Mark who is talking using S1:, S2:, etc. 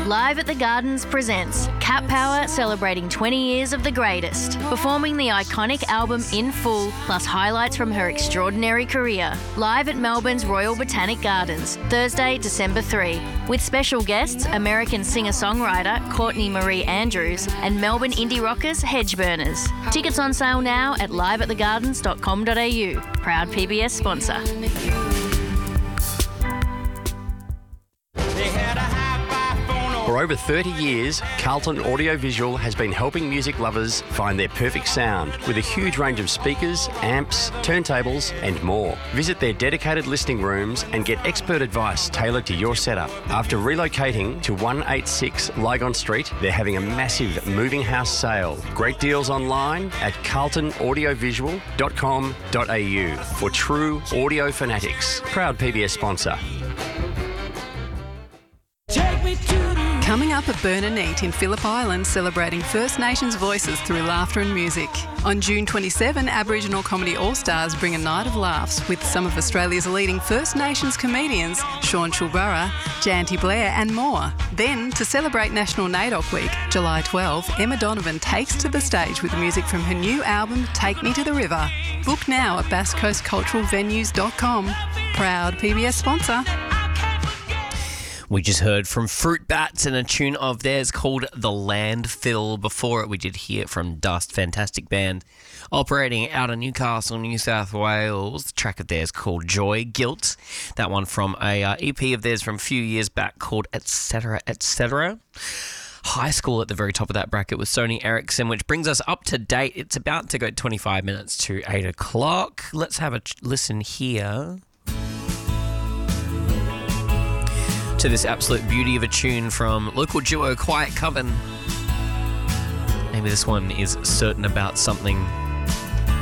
S1: Live at the Gardens presents Cat Power celebrating 20 years of the greatest, performing the iconic album in full, plus highlights from her extraordinary career. Live at Melbourne's Royal Botanic Gardens, Thursday, December 3, with special guests American singer-songwriter Courtney Marie Andrews and Melbourne indie rockers Hedgeburners. Tickets on sale now at liveatthegardens.com.au. Proud PBS sponsor.
S2: For over 30 years, Carlton Audiovisual has been helping music lovers find their perfect sound with a huge range of speakers, amps, turntables and more. Visit their dedicated listening rooms and get expert advice tailored to your setup. After relocating to 186 Lygon Street, they're having a massive moving house sale. Great deals online at carltonaudiovisual.com.au for true audio fanatics. Proud PBS sponsor.
S3: Coming up at Burn and Eat in Phillip Island, celebrating First Nations voices through laughter and music. On June 27, Aboriginal Comedy All-Stars bring a night of laughs with some of Australia's leading First Nations comedians, Sean Shulburra, Janty Blair and more. Then, to celebrate National NAIDOC Week, July 12, Emma Donovan takes to the stage with music from her new album, Take Me to the River. Book now at BassCoastCulturalVenues.com. Proud PBS sponsor.
S4: We just heard from Fruit Bats and a tune of theirs called The Landfill. Before it, we did hear from Dust, fantastic band operating out of Newcastle, New South Wales. The track of theirs called Joy, Guilt. That one from a EP of theirs from a few years back called Etc. Etc. High School at the very top of that bracket with Sony Ericsson, which brings us up to date. It's about to go 25 minutes to 8 o'clock. Let's have a listen here to this absolute beauty of a tune from local duo Quiet Coven. Maybe this one is Certain About Something.